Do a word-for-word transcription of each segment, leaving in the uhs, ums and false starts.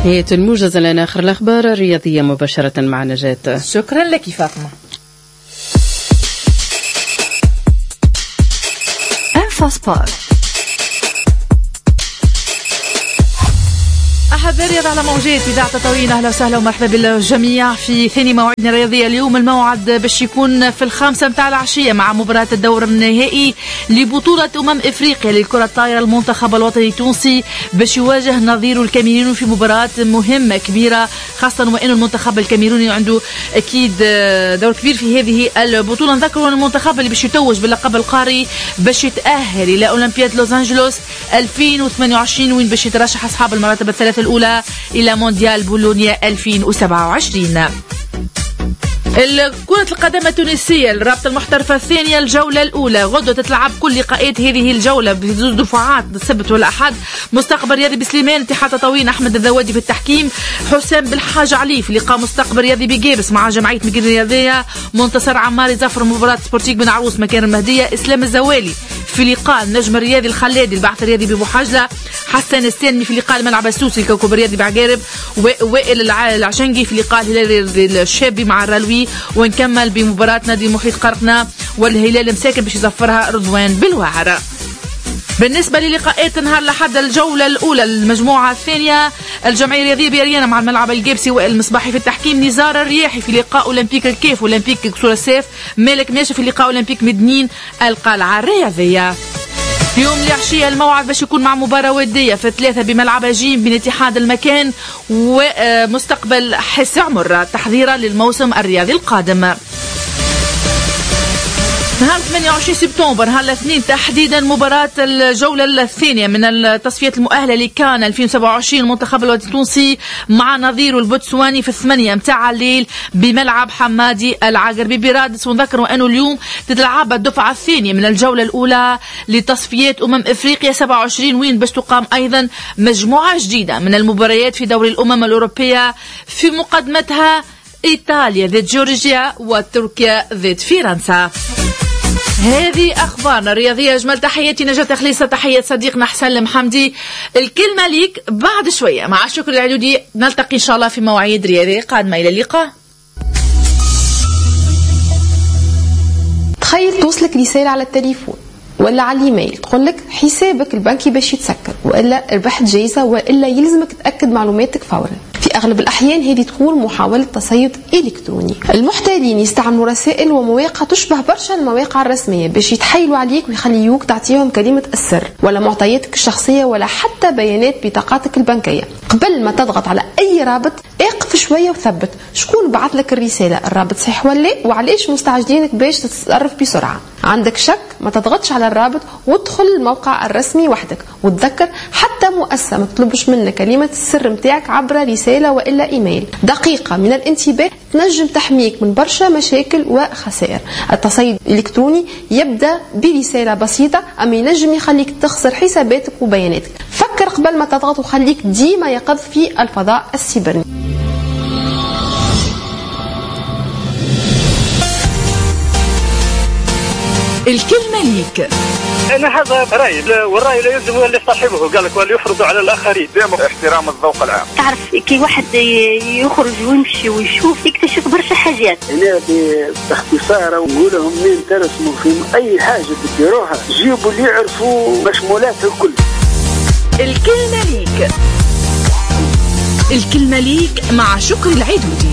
هي الموجز لنا آخر الأخبار الرياضية مباشرة مع نجاة. شكرا لك فاطمة. انفاسبورت أحد الرياضة على موجات إذاعة تطاوين. أهلا وسهلا ومرحبا بالجميع في ثاني موعدنا الرياضية اليوم. الموعد باش يكون في الخامسة متاع العشية مع مباراة الدور النهائي لبطولة أمم إفريقيا للكرة الطائرة. المنتخب الوطني التونسي باش يواجه نظيره الكاميروني في مباراة مهمة كبيرة، خاصة وأن المنتخب الكاميروني عنده أكيد دور كبير في هذه البطولة. نذكروا أن المنتخب اللي باش يتوج باللقب القاري باش يتأهل إلى أولمبياد لوس أنجلوس ألفين وثمانية وعشرين، وين باش يترشح أصحاب المراتب الثلاثة الأولى إلى مونديال بولونيا ألفين وسبعة وعشرين. كرة القدم التونسية الرابطة المحترفة الثانية الجولة الأولى غدوة تتلعب كل لقاءات هذه الجولة بزوج دفعات السبت والأحد. مستقبل رياضي بسليمان، اتحاد تطاوين أحمد الذوادي في التحكيم، حسام بالحاج علي في لقاء مستقبل رياضي بجابس مع جمعية مقر الرياضية، منتصر عماري زفر مباراة سبورتيك بن عروس مكان المهدية، إسلام الزوالي في لقاء النجم الرياضي الخلادي البعث الرياضي ببوحجلة، حسن السالمي في لقاء الملعب السوسي الكوكب الرياضي بعقارب، ووائل العشنقي في لقاء الهلال الشابي مع الرلوي. ونكمل بمباراة نادي محيط قرقنا والهلال مساكن باش يزفرها رضوان بالواعرة. بالنسبة للقاءات نهار الأحد الجولة الأولى المجموعة الثانية، الجمعية الرياضية بيريانا مع الملعب الجابسي وائل المصباحي في التحكيم، نزار الرياحي في لقاء أولمبيك الكيف أولمبيك كسور السيف، مالك ماشي في لقاء أولمبيك مدنين القلعة الرياضية. يوم العشية الموعد باش يكون مع مباراة ودية في ثلاثة بملعب جيم بين اتحاد المكان ومستقبل حس عمر تحضيرا للموسم الرياضي القادم. نهار ثمانية وعشرين سبتمبر نهار الاثنين تحديدا مباراة الجولة الثانية من التصفيات المؤهلة لكان ألفين وسبعة وعشرين، المنتخب الوطني التونسي مع نظيره البوتسواني في الثمانية متاع الليل بملعب حمادي العقربي برادس. ونذكروا أنه اليوم تتلعب الدفعة الثانية من الجولة الأولى لتصفيات أمم إفريقيا سبعة وعشرين، وين باش تقام أيضا مجموعة جديدة من المباريات في دوري الأمم الأوروبية في مقدمتها إيطاليا ضد جورجيا وتركيا ضد فرنسا. هذه أخبارنا الرياضية. أجمل تحياتي نجاة خليصة، تحية صديقنا حسن المحمدي. الكلمة ليك بعد شوية مع شكر العلودي. نلتقي إن شاء الله في مواعيد رياضية قادمة. إلى اللقاء. تخيل توصلك رسالة على التليفون ولا على الايميل تقول لك حسابك البنكي باش يتسكر، والا ربحت جايزة، والا يلزمك تأكد معلوماتك فورا. في أغلب الأحيان هذه تكون محاولة تصيد إلكتروني. المحتالين يستعملوا رسائل ومواقع تشبه برشا المواقع الرسمية باش يتحايلوا عليك ويخليوك تعطيهم كلمة السر ولا معطياتك الشخصية ولا حتى بيانات بطاقاتك البنكية. قبل ما تضغط على أي رابط اقف شوية وثبت شكون بعث لك الرسالة، الرابط صحيح ولا وعليش مستعجلينك باش تتصرف بسرعة. عندك شك ما تضغطش على الرابط وادخل الموقع الرسمي وحدك. وتذكر حتى مؤسسة ما تطلبش منك كلمة السر متاعك عبر رسالة وإلا إيميل. دقيقة من الانتباه تنجم تحميك من برشا مشاكل وخسائر. التصيد الإلكتروني يبدأ برسالة بسيطة أما ينجم يخليك تخسر حساباتك وبياناتك. فكر قبل ما تضغط وخليك ديما يقظ في الفضاء السيبرني. الكلمة ليك. أنا هذا رأي، والرأي لا يلزم اللي صاحبه، قال لك واللي يفرض على الآخرين. احترام الذوق العام. تعرف كي واحد يخرج ويمشي ويشوف يكتشف برشا حاجات. أنا باختصار نقول لهم مين ترسموا في أي حاجة تديروها جيبوا اللي يعرفوا مشمولاتها الكل. الكلمة ليك. الكلمة ليك مع شكر العدودي.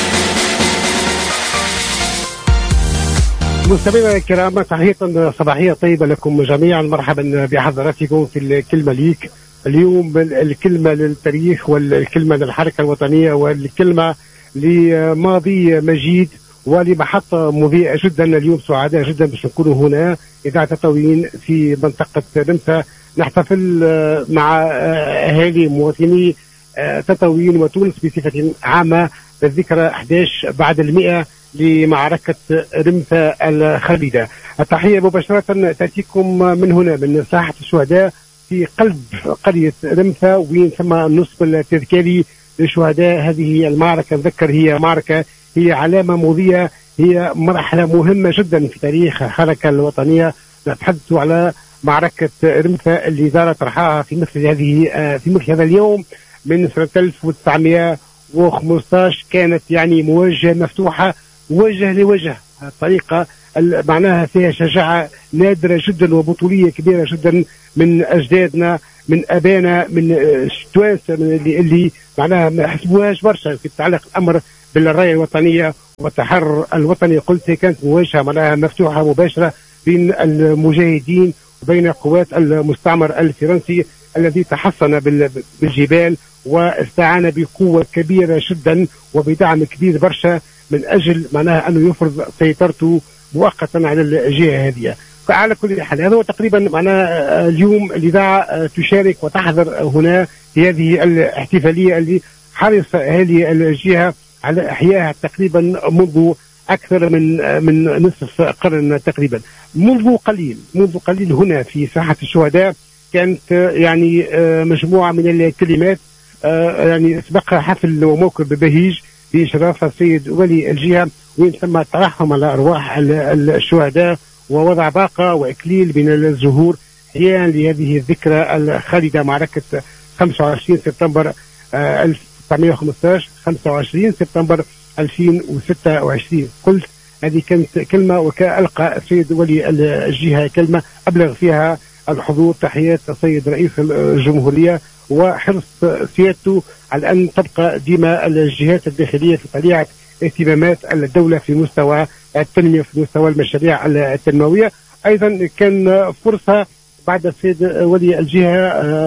مستمعينا الكرام، تحية صباحية طيبة لكم جميعا، مرحبا بحضراتكم في الكلمة ليك. اليوم الكلمة للتاريخ والكلمة للحركة الوطنية والكلمة لماضي مجيد ولمحطة مضيئة جدا. اليوم سعداء جدا باش نكونوا هنا إذاعة تطاوين في منطقة رمثة، نحتفل مع أهالي مواطني تطاوين وتونس بصفة عامة بالذكرى أحد عشر بعد المئة لمعركة رمثة الخالدة. التحية مباشرة تأتيكم من هنا من ساحة الشهداء في قلب قرية رمثة، وين ثم النصب التذكاري لشهداء هذه المعركة. نذكر هي معركة، هي علامة مضيئة، هي مرحلة مهمة جدا في تاريخ الحركة الوطنية. نتحدث على معركة رمثة اللي زارت رحاها في مثل هذه في مثل هذا اليوم من سنة ألف وتسعمائة وخمسة عشر كانت يعني مواجهة مفتوحة وجه لوجه، طريقة معناها فيها شجاعة نادرة جدا وبطولية كبيرة جدا من أجدادنا من أبانا من التوانسة اللي, اللي معناها ما حسبوهاش برشا في تعلق الأمر بالراية الوطنية والتحرر الوطني. قلت كانت مواجهة معناها مفتوحة مباشرة بين المجاهدين وبين قوات المستعمر الفرنسي الذي تحصن بالجبال واستعان بقوة كبيرة جدا وبدعم كبير برشا من أجل معناها أنه يفرض سيطرته مؤقتا على الجهة هذه. فعلى كل حال هذا هو تقريبا معناها اليوم الإذاعة تشارك وتحضر هنا في هذه الاحتفالية اللي حرص هذه الجهة على إحيائها تقريبا منذ أكثر من من نصف قرن تقريبا. منذ قليل منذ قليل هنا في ساحة الشهداء كانت يعني مجموعة من الكلمات يعني سبقها حفل وموكب بهيج بإشراف السيد ولي الجهة وين تم الترحم على أرواح الشهداء ووضع باقة وإكليل من الزهور حياء لهذه الذكرى الخالدة معركة خمسة وعشرين سبتمبر ألف وتسعمائة وخمسة عشر خمسة وعشرين سبتمبر ألفين وستة وعشرين. قلت هذه كانت كلمة وكألقى السيد ولي الجهة كلمة أبلغ فيها الحضور تحيات السيد رئيس الجمهورية وحرص سيادته على أن تبقى ديما الجهات الداخلية في طليعة اهتمامات الدولة في مستوى التنمية في مستوى المشاريع التنموية. أيضا كان فرصة بعد السيد ولي الجهة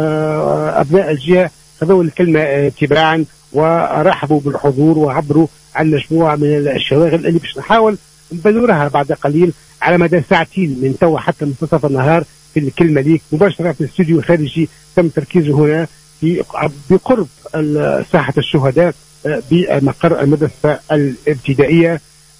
أبناء الجهة خذوا الكلمة تباعا ورحبوا بالحضور وعبروا عن مجموعة من الشواغل اللي باش نحاول نبلورها بعد قليل على مدى ساعتين من توا حتى منتصف النهار في الكلمة ليك مباشرة في الاستوديو الخارجي. تم تركيزه هنا في بقرب ساحة الشهداء بمقر المدرسة الابتدائية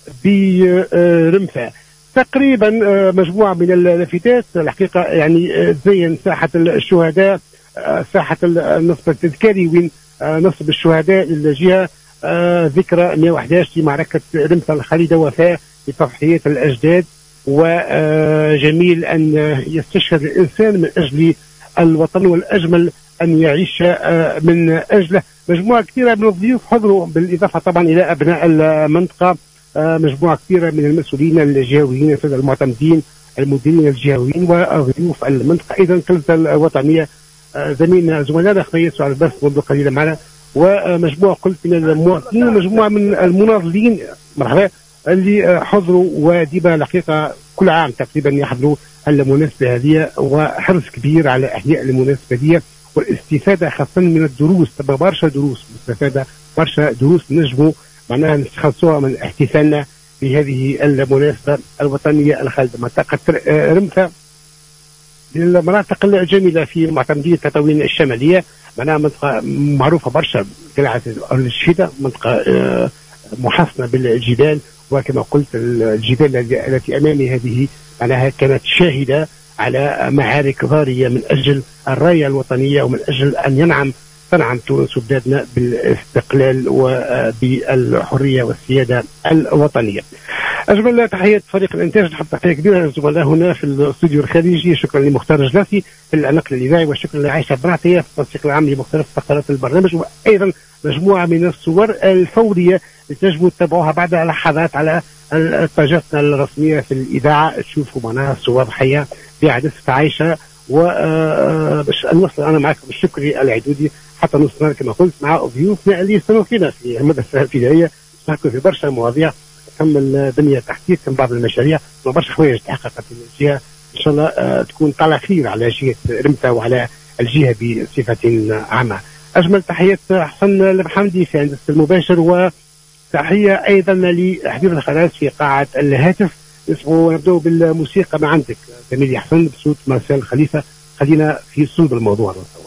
برمفة. تقريبا مجموعة من اللافتات الحقيقة يعني تزين ساحة الشهداء ساحة النصب التذكاري وين نصب الشهداء للجهة ذكرى مئة وأحد عشر في معركة رمفة الخالدة وفاة بتضحيات الأجداد. وجميل أن يستشهد الإنسان من أجل الوطن والأجمل أن يعيش من أجله. مجموعة كثيرة من الضيوف حضروا بالإضافة طبعا إلى أبناء المنطقة مجموعة كثيرة من المسؤولين الجهويين السادة المعتمدين المديرين الجهويين وضيوف المنطقة أيضا الثلاثة الوطنية زميلنا زملائنا خميس على البث منذ قليل معنا ومجموعة قلت من المواطنين ومجموعة من المناضلين مرحبا اللي حضروا وديما الحقيقة كل عام تقريبا يحضروا المناسبة هذه وحرص كبير على إحياء المناسبة هذه والاستفادة خاصة من الدروس. تبقى برشا دروس مستفادة برشا دروس نجموا معناها نستخلصوها من احتفالنا بهذه المناسبة الوطنية الخالدة. منطقة رمفة من المناطق الجميلة في معتمدية تطاوين الشمالية معناها منطقة معروفة برشا قلعة الشهداء منطقة محصنة بالجبال وكما قلت الجبال التي أمامي هذه معناها كانت شاهدة على معارك ضارية من أجل الراية الوطنية ومن أجل أن ينعم تنعم تونس وبلادنا بالاستقلال وبالحرية والسيادة الوطنية. أجمل تحية فريق الإنتاج نحب تحية كبيرة للزملاء هنا في الاستوديو الخارجي. شكرا لمختار جلاسي في النقل الإذاعي وشكرا لعائشة برعتية في التنسيق العام لمختلف فقرات البرنامج وأيضا مجموعة من الصور الفورية تنجموا تتابعوها بعد لحظات على الباجاتنا الرسمية في الإذاعة تشوفوا معناها صور حية بعدسة عائشة وباش نوصل أنا معكم بالشكر العدودي حتى نوصل كما قلت مع ضيوفنا اللي يستنوا فينا في المدرسة الابتدائية نحكوا في برشا مواضيع تم البنية التحتية تم بعض المشاريع وبرشا حوايج تحققت في الجهة إن شاء الله تكون طالع خير على جهة رمتة وعلى الجهة بصفة عامة. أجمل تحيات حسن المحمدي في هندسة المباشر وتحية أيضا لحبيب الخلاص في قاعة الهاتف. اسمه نبدأ بالموسيقى ما عندك زميلي حسن بصوت مارسيل خليفة. خلينا في صلب الموضوع.